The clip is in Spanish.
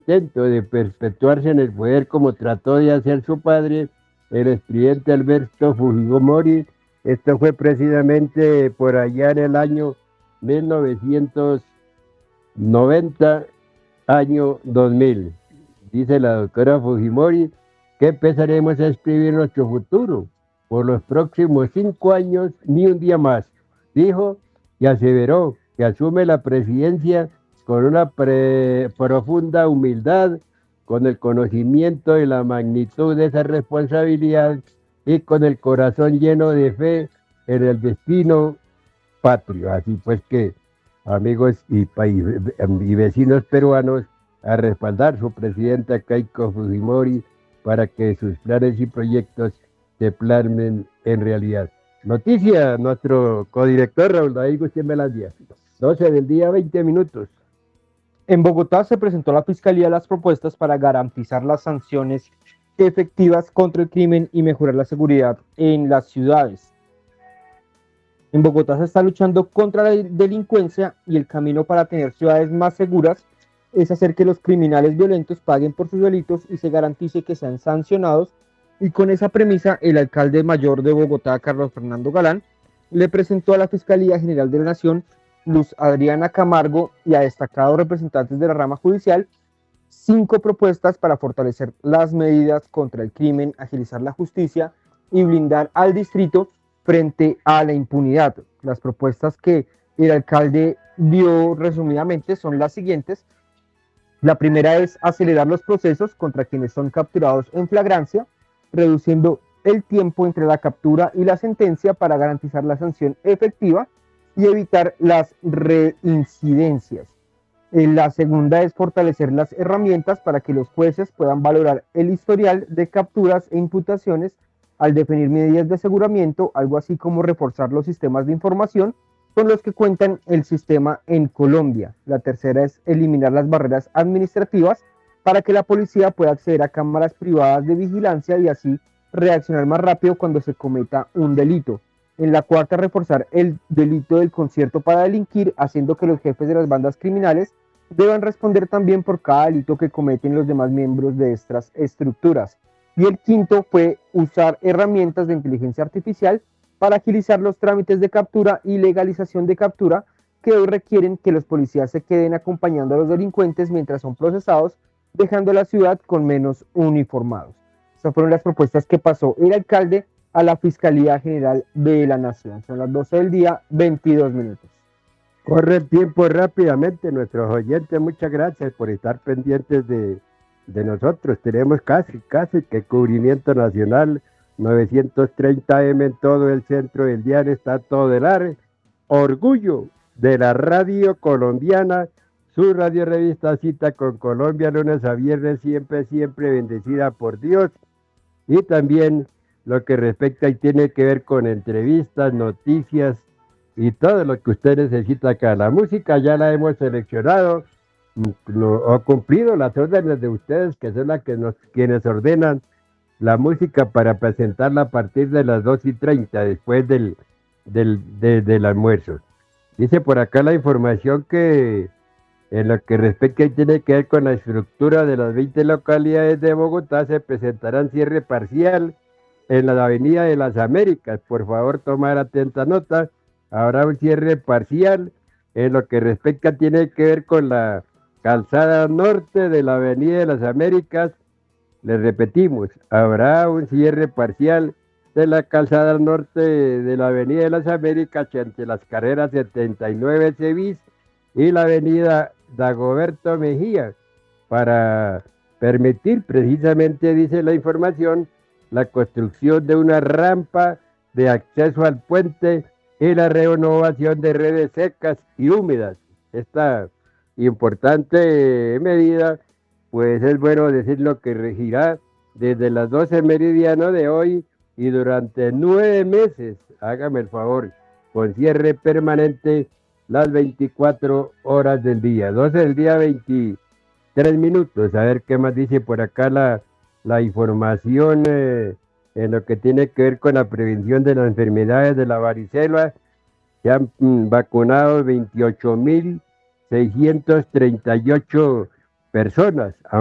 intento de perpetuarse en el poder como trató de hacer su padre, el expresidente Alberto Fujimori. Esto fue precisamente por allá en el año 1990, año 2000. Dice la doctora Fujimori que empezaremos a escribir nuestro futuro por los próximos 5 años, ni un día más. Dijo y aseveró que asume la presidencia con una profunda humildad, con el conocimiento de la magnitud de esa responsabilidad y con el corazón lleno de fe en el destino patrio. Así pues que, amigos y vecinos peruanos, a respaldar su presidenta Keiko Fujimori para que sus planes y proyectos se plasmen en realidad. Noticia, nuestro codirector Raúl David Gutiérrez Melandia, 12 del día, 20 minutos. En Bogotá se presentó a la Fiscalía las propuestas para garantizar las sanciones efectivas contra el crimen y mejorar la seguridad en las ciudades. En Bogotá se está luchando contra la delincuencia y el camino para tener ciudades más seguras es hacer que los criminales violentos paguen por sus delitos y se garantice que sean sancionados. Y con esa premisa, el alcalde mayor de Bogotá, Carlos Fernando Galán, le presentó a la Fiscalía General de la Nación, Luz Adriana Camargo, y a destacados representantes de la rama judicial 5 propuestas para fortalecer las medidas contra el crimen, agilizar la justicia y blindar al distrito frente a la impunidad. Las propuestas que el alcalde dio resumidamente son las siguientes. La primera es acelerar los procesos contra quienes son capturados en flagrancia, reduciendo el tiempo entre la captura y la sentencia para garantizar la sanción efectiva y evitar las reincidencias. La segunda es fortalecer las herramientas para que los jueces puedan valorar el historial de capturas e imputaciones al definir medidas de aseguramiento, algo así como reforzar los sistemas de información con los que cuentan el sistema en Colombia. La tercera es eliminar las barreras administrativas para que la policía pueda acceder a cámaras privadas de vigilancia y así reaccionar más rápido cuando se cometa un delito. En la cuarta, reforzar el delito del concierto para delinquir, haciendo que los jefes de las bandas criminales deban responder también por cada delito que cometen los demás miembros de estas estructuras. Y el quinto fue usar herramientas de inteligencia artificial para agilizar los trámites de captura y legalización de captura que hoy requieren que los policías se queden acompañando a los delincuentes mientras son procesados, dejando la ciudad con menos uniformados. Estas fueron las propuestas que pasó el alcalde a la Fiscalía General de la Nación. Son las 12 del día, 22 minutos. Corre el tiempo rápidamente, nuestros oyentes, muchas gracias por estar pendientes de nosotros. Tenemos casi que cubrimiento nacional, 930M en todo el centro del día, está todo el área. Orgullo de la radio colombiana, su radio revista Cita con Colombia, lunes a viernes, siempre bendecida por Dios. Y también lo que respecta y tiene que ver con entrevistas, noticias y todo lo que usted necesita acá. La música ya la hemos seleccionado o cumplido las órdenes de ustedes, que son las que quienes ordenan la música para presentarla a partir de las 2:30, después del almuerzo. Dice por acá la información que en lo que respecta y tiene que ver con la estructura de las 20 localidades de Bogotá, se presentarán cierre parcial en la Avenida de las Américas. Por favor, tomar atenta nota. Habrá un cierre parcial en lo que respecta tiene que ver con la calzada norte de la Avenida de las Américas. Les repetimos, habrá un cierre parcial de la calzada norte de la Avenida de las Américas entre las carreras 79 bis y la Avenida Dagoberto Mejía para permitir precisamente, dice la información, la construcción de una rampa de acceso al puente y la renovación de redes secas y húmedas. Esta importante medida, pues es bueno decirlo, que regirá desde las 12 meridiano de hoy y durante 9 meses, hágame el favor, con cierre permanente las 24 horas del día. 12 del día, 23 minutos. A ver qué más dice por acá la información en lo que tiene que ver con la prevención de las enfermedades de la varicela. Se han vacunado 28.638 personas,